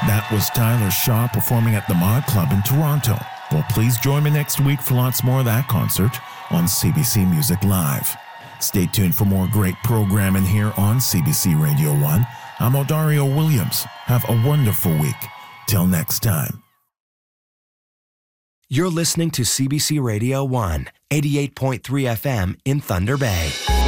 That was Tyler Shaw performing at the Mod Club in Toronto. Well, please join me next week for lots more of that concert on CBC Music Live. Stay tuned for more great programming here on CBC Radio 1. I'm Odario Williams. Have a wonderful week. Till next time. You're listening to CBC Radio 1, 88.3 FM in Thunder Bay.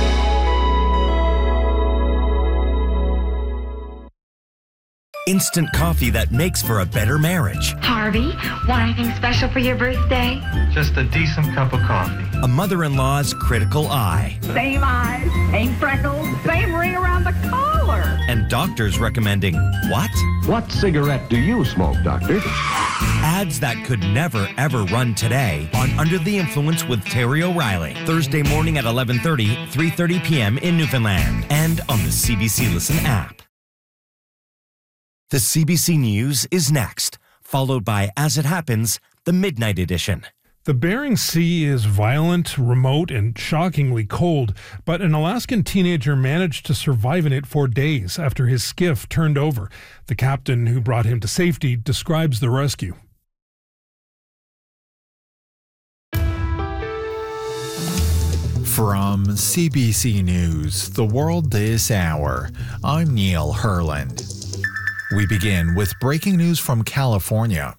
Instant coffee that makes for a better marriage. Harvey, want anything special for your birthday? Just a decent cup of coffee. A mother-in-law's critical eye. Same eyes, same freckles, same ring around the collar. And doctors recommending what? What cigarette do you smoke, doctor? Ads that could never, ever run today on Under the Influence with Terry O'Reilly. Thursday morning at 11:30, 3:30 p.m. in Newfoundland. And on the CBC Listen app. The CBC News is next, followed by As It Happens, the Midnight Edition. The Bering Sea is violent, remote, and shockingly cold, but an Alaskan teenager managed to survive in it for days after his skiff turned over. The captain who brought him to safety describes the rescue. From CBC News, The World This Hour, I'm Neil Herland. We begin with breaking news from California.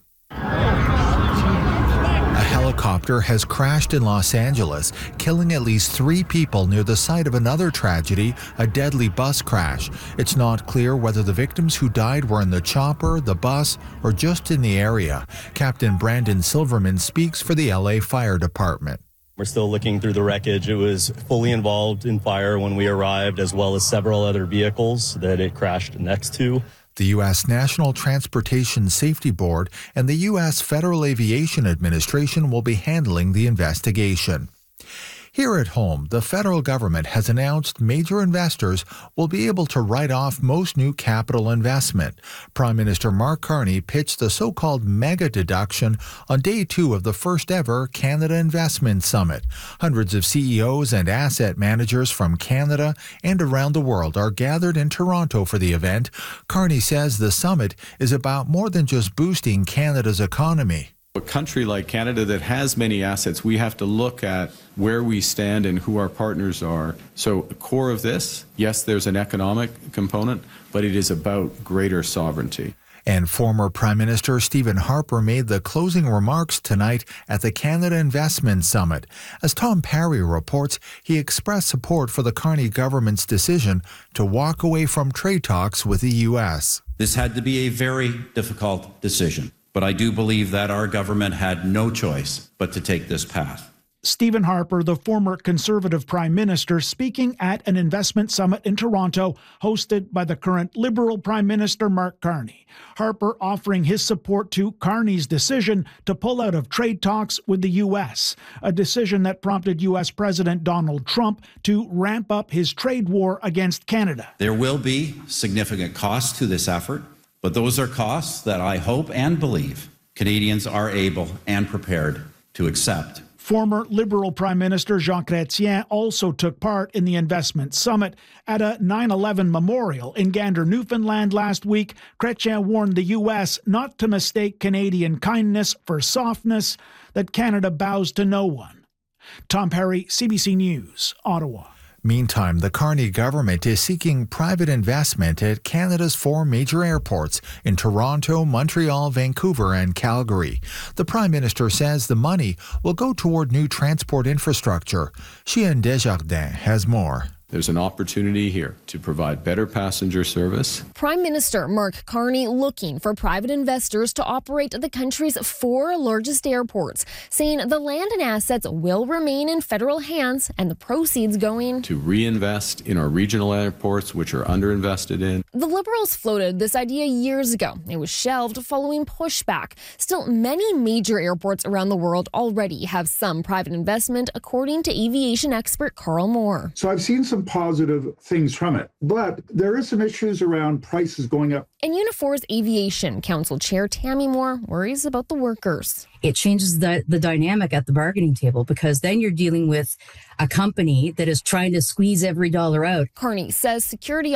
A helicopter has crashed in Los Angeles, killing at least 3 people near the site of another tragedy, a deadly bus crash. It's not clear whether the victims who died were in the chopper, the bus, or just in the area. Captain Brandon Silverman speaks for the LA Fire Department. We're still looking through the wreckage. It was fully involved in fire when we arrived, as well as several other vehicles that it crashed next to. The U.S. National Transportation Safety Board and the U.S. Federal Aviation Administration will be handling the investigation. Here at home, the federal government has announced major investors will be able to write off most new capital investment. Prime Minister Mark Carney pitched the so-called mega deduction on day 2 of the first ever Canada Investment Summit. Hundreds of CEOs and asset managers from Canada and around the world are gathered in Toronto for the event. Carney says the summit is about more than just boosting Canada's economy. A country like Canada that has many assets, we have to look at where we stand and who our partners are. So the core of this, yes, there's an economic component, but it is about greater sovereignty. And former Prime Minister Stephen Harper made the closing remarks tonight at the Canada Investment Summit. As Tom Parry reports, he expressed support for the Carney government's decision to walk away from trade talks with the U.S. This had to be a very difficult decision. But I do believe that our government had no choice but to take this path. Stephen Harper, the former Conservative Prime Minister, speaking at an investment summit in Toronto hosted by the current Liberal Prime Minister Mark Carney. Harper offering his support to Carney's decision to pull out of trade talks with the U.S., a decision that prompted U.S. President Donald Trump to ramp up his trade war against Canada. There will be significant costs to this effort. But those are costs that I hope and believe Canadians are able and prepared to accept. Former Liberal Prime Minister Jean Chrétien also took part in the investment summit. At a 9/11 memorial in Gander, Newfoundland last week, Chrétien warned the U.S. not to mistake Canadian kindness for softness, that Canada bows to no one. Tom Parry, CBC News, Ottawa. Meantime, the Carney government is seeking private investment at Canada's 4 major airports in Toronto, Montreal, Vancouver, and Calgary. The Prime Minister says the money will go toward new transport infrastructure. Chien Desjardins has more. There's an opportunity here to provide better passenger service. Prime Minister Mark Carney looking for private investors to operate the country's 4 largest airports, saying the land and assets will remain in federal hands and the proceeds going to reinvest in our regional airports, which are underinvested in. The Liberals floated this idea years ago. It was shelved following pushback. Still, many major airports around the world already have some private investment, according to aviation expert Carl Moore. So I've seen some positive things from it, but there is some issues around prices going up. And Unifor's Aviation Council Chair Tammy Moore worries about the workers. It changes the dynamic at the bargaining table, because then you're dealing with a company that is trying to squeeze every dollar out. Carney says security